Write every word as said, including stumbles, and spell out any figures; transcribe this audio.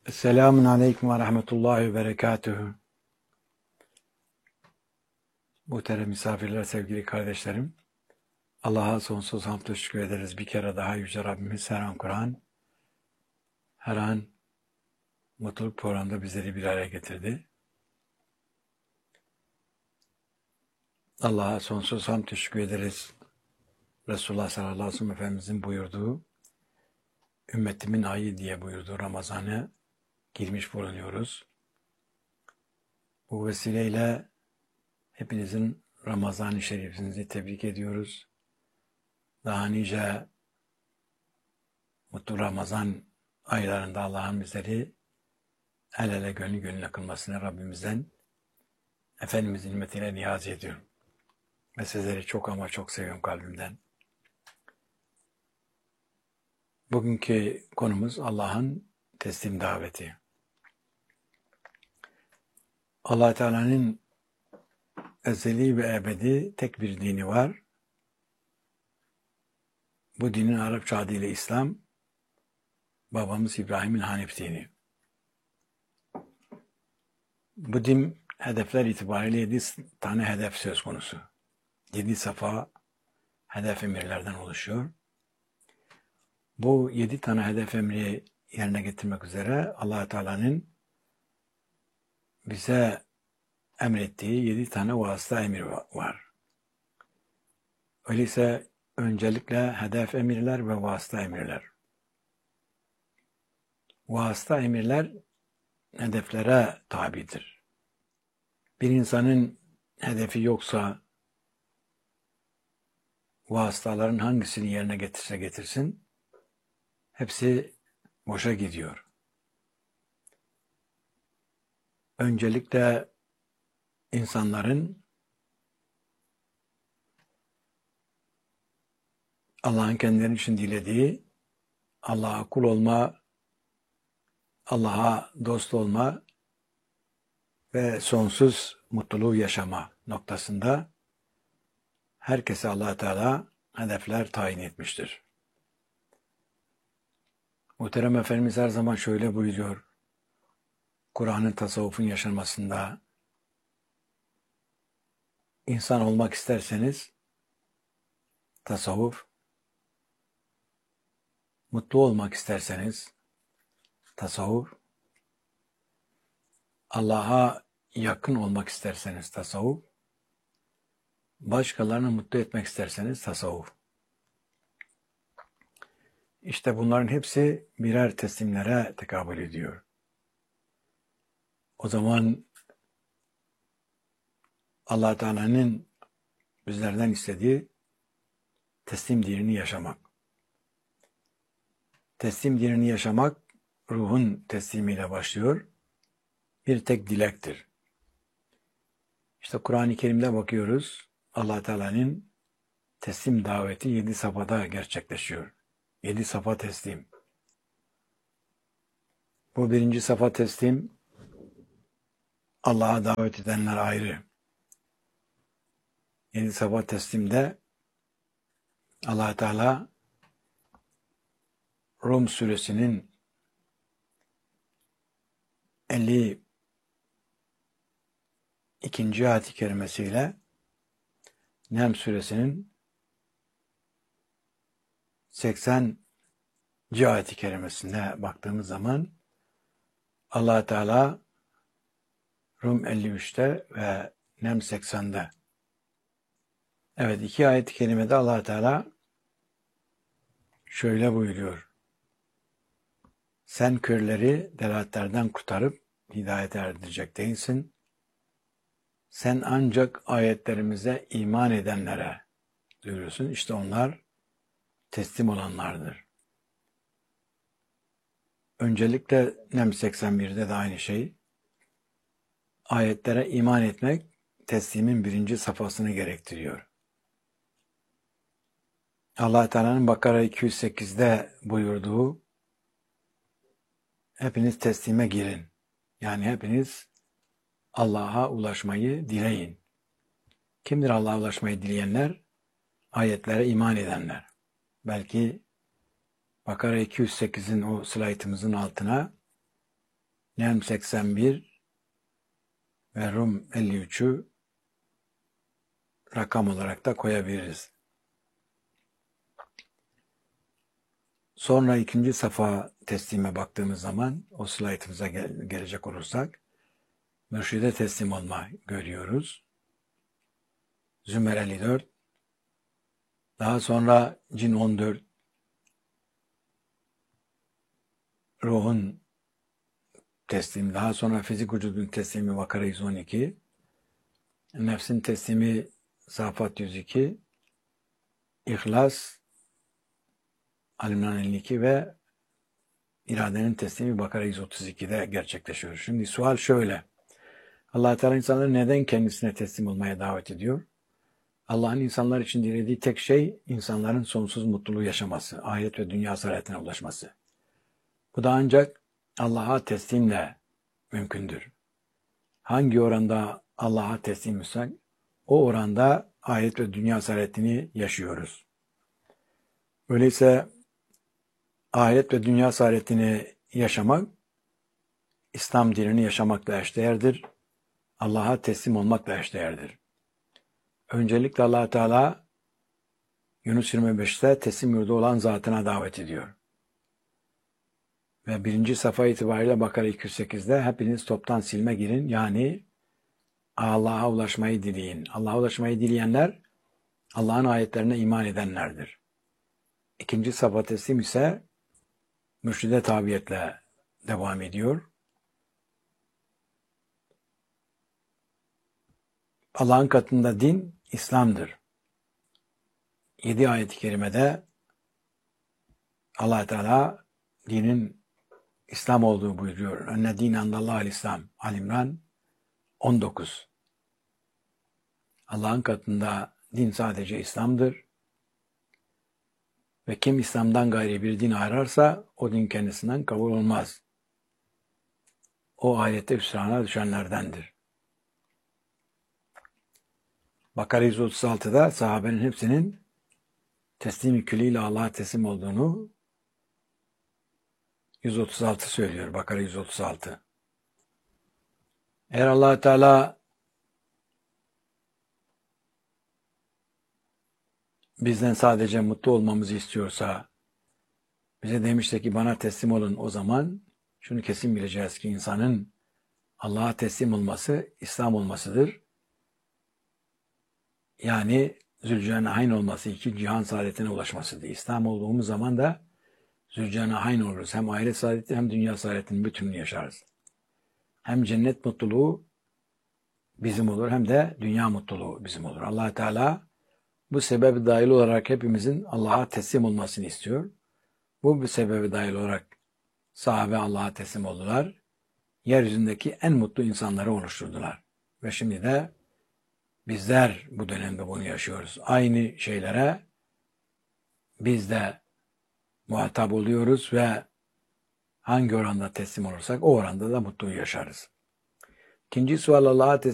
Selamun Aleyküm ve Rahmetullahi ve Berekatühü. Muhterem misafirler, sevgili kardeşlerim. Allah'a sonsuz hamdü şükür ederiz. Bir kere daha Yüce Rabbimiz her an Kur'an, her an mutluluk programında bizleri bir araya getirdi. Allah'a sonsuz hamdü şükür ederiz. Resulullah sallallahu aleyhi ve sellem Efendimizin buyurduğu, ümmetimin ayı diye buyurduğu Ramazan'a girmiş bulunuyoruz. Bu vesileyle hepinizin Ramazan-ı Şerifinizi tebrik ediyoruz. Daha nice mutlu Ramazan aylarında Allah'ın bizleri el ele gönül gönüle kılmasını Rabbimizden Efendimizin hürmetiyle niyaz ediyorum. Ve sizleri çok ama çok seviyorum kalbimden. Bugünkü konumuz Allah'ın teslim daveti. Allah Teala'nın ezeli ve ebedi tek bir dini var. Bu dinin Arapça adıyla İslam, babamız İbrahim'in Hanif dini. Bu din hedefler itibariyle yedi tane hedef söz konusu. Yedi safa hedef emirlerden oluşuyor. Bu yedi tane hedef emri yerine getirmek üzere Allah Teala'nın bize emrettiği yedi tane vasıta emir var. Öyleyse öncelikle hedef emirler ve vasıta emirler. Vasıta emirler hedeflere tabidir. Bir insanın hedefi yoksa vasıtaların hangisini yerine getirse getirsin, hepsi boşa gidiyor. Öncelikle insanların Allah'ın kendileri için dilediği Allah'a kul olma, Allah'a dost olma ve sonsuz mutluluğu yaşama noktasında herkese Allah Teala hedefler tayin etmiştir. Muhterem Efendimiz her zaman şöyle buyuruyor. Kur'an'ın tasavvufun yaşanmasında insan olmak isterseniz tasavvuf, mutlu olmak isterseniz tasavvuf, Allah'a yakın olmak isterseniz tasavvuf, başkalarını mutlu etmek isterseniz tasavvuf. İşte bunların hepsi birer teslimlere tekabül ediyor. O zaman Allah Teala'nın bizlerden istediği teslim dinini yaşamak. Teslim dinini yaşamak ruhun teslimiyle başlıyor. Bir tek dilektir. İşte Kur'an-ı Kerim'de bakıyoruz. Allah Teala'nın teslim daveti yedi safhada gerçekleşiyor. Yedi safa teslim. Bu birinci safa teslim Allah'a davet edenler ayrı. Yedi safa teslimde Allah Teala Rum suresinin elli ikinci ayet-i kerimesiyle Nem suresinin sekseninci ayet-i kerimesine baktığımız zaman Allah Teala Rum elli üçte ve Nem seksende. Evet, iki ayet-i kerimede Allah Teala şöyle buyuruyor. Sen körleri delaletlerden kurtarıp hidayete erdirecek değilsin. Sen ancak ayetlerimize iman edenlere duyuruyorsun. İşte onlar teslim olanlardır. Öncelikle Nem seksen birde de aynı şey. Ayetlere iman etmek teslimin birinci safhasını gerektiriyor. Allah Teala'nın Bakara iki yüz sekizde buyurduğu hepiniz teslime girin. Yani hepiniz Allah'a ulaşmayı dileyin. Kimdir Allah'a ulaşmayı dileyenler? Ayetlere iman edenler. Belki Bakara iki yüz sekizin o slaytımızın altına Nem seksen bir ve Rum elli üçü rakam olarak da koyabiliriz. Sonra ikinci safa teslime baktığımız zaman o slaytımıza gel- gelecek olursak mürşide teslim olma görüyoruz. Zümer elli dört, daha sonra Cin on dört, ruhun teslim, daha sonra fizik vücudun teslimi Vakara yüz on iki, nefsin teslimi Safat yüz iki, İhlas Al-İmran elli iki ve iradenin teslimi Bakara yüz otuz ikide gerçekleşiyor. Şimdi sual şöyle. Allah Teala insanları neden kendisine teslim olmaya davet ediyor? Allah'ın insanlar için dilediği tek şey insanların sonsuz mutluluğu yaşaması, ahiret ve dünya saadetine ulaşması. Bu da ancak Allah'a teslimle mümkündür. Hangi oranda Allah'a teslimizsek o oranda ahiret ve dünya saadetini yaşıyoruz. Öyleyse ahiret ve dünya saadetini yaşamak, İslam dinini yaşamakla eşdeğerdir. Allah'a teslim olmakla eşdeğerdir. Öncelikle Allah Teala Yunus yirmi beşte teslim yurdu olan zatına davet ediyor. Ve birinci safa itibariyle Bakara iki yüz sekizde hepiniz toptan silme girin. Yani Allah'a ulaşmayı dileyin. Allah'a ulaşmayı dileyenler Allah'ın ayetlerine iman edenlerdir. İkinci safa teslim ise mürşide tabiyetle devam ediyor. Allah'ın katında din İslam'dır. Yedi ayet-i kerimede Allah Teala dinin İslam olduğu buyuruyor. Enne din andallahil İslam. Al-İmran on dokuz. Allah'ın katında din sadece İslam'dır. Ve kim İslam'dan gayri bir din ararsa o din kendisinden kabul olmaz. O ayette hüsrana düşenlerdendir. Bakara yüz otuz altıda sahabenin hepsinin teslim-i külliyle Allah'a teslim olduğunu yüz otuz altı söylüyor. Bakara yüz otuz altı. Eğer Allah Teala bizden sadece mutlu olmamızı istiyorsa, bize demişti ki bana teslim olun, o zaman şunu kesin bileceğiz ki insanın Allah'a teslim olması İslam olmasıdır. Yani Zülcenahayn olması, iki cihan saadetine ulaşmasıdır. İslam olduğumuz zaman da Zülcenahayn oluruz. Hem ahiret saadeti hem dünya saadetinin bütününü yaşarız. Hem cennet mutluluğu bizim olur hem de dünya mutluluğu bizim olur. Allah Teala bu sebebi dahil olarak hepimizin Allah'a teslim olmasını istiyor. Bu bir sebebi dahil olarak sahabe Allah'a teslim oldular. Yeryüzündeki en mutlu insanları oluşturdular. Ve şimdi de bizler bu dönemde bunu yaşıyoruz. Aynı şeylere biz de muhatap oluyoruz ve hangi oranda teslim olursak o oranda da mutlu yaşarız. İkinci sual Allah'a teslim